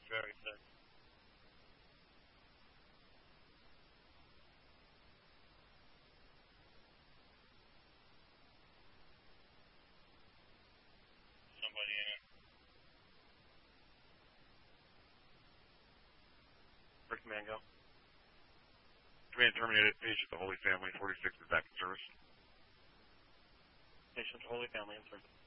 very sick. Somebody in it. Rick Mango. Command terminated. Patient, the Holy Family, 46 is back in service. Patient, Holy Family in service.